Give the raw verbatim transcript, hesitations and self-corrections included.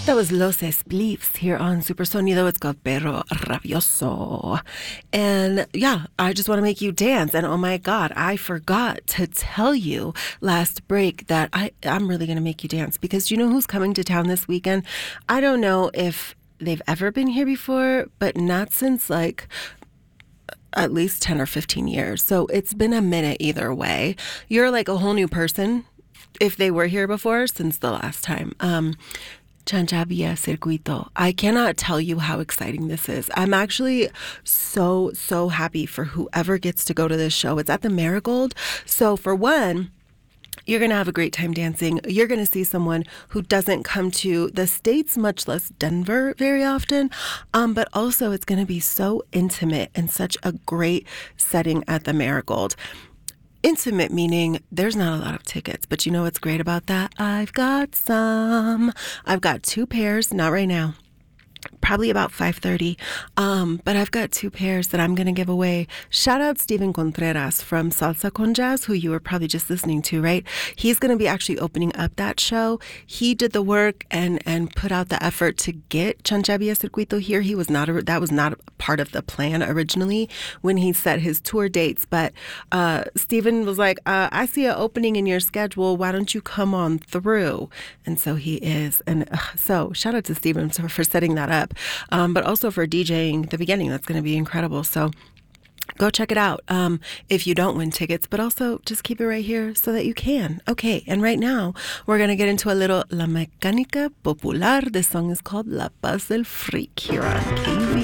That was Los Spliffs here on Super Sonido. It's called Perro Rabioso. And yeah, I just want to make you dance. And oh my God, I forgot to tell you last break that I, I'm really going to make you dance because you know who's coming to town this weekend? I don't know if they've ever been here before, but not since like at least ten or fifteen years. So it's been a minute either way. You're like a whole new person if they were here before since the last time. Um, Chanchavia Circuito. I cannot tell you how exciting this is. I'm actually so, so happy for whoever gets to go to this show. It's at the Marigold. So for one, you're going to have a great time dancing. You're going to see someone who doesn't come to the States, much less Denver, very often. Um, but also it's going to be so intimate and such a great setting at the Marigold. Intimate meaning there's not a lot of tickets, but you know what's great about that? I've got some. I've got two pairs, not right now. Probably about five thirty. Um, but I've got two pairs that I'm going to give away. Shout out Steven Contreras from Salsa Con Jazz, who you were probably just listening to, right? He's going to be actually opening up that show. He did the work and and put out the effort to get Chanchavia Circuito here. He was not a, that was not a part of the plan originally when he set his tour dates. But uh, Steven was like, uh, I see an opening in your schedule. Why don't you come on through? And so he is. And uh, so shout out to Steven for, for setting that up. Um, but also for DJing the beginning. That's going to be incredible. So go check it out um, if you don't win tickets, but also just keep it right here so that you can. Okay, and right now we're going to get into a little La Mecánica Popular. This song is called La Paz del Freak here on K V.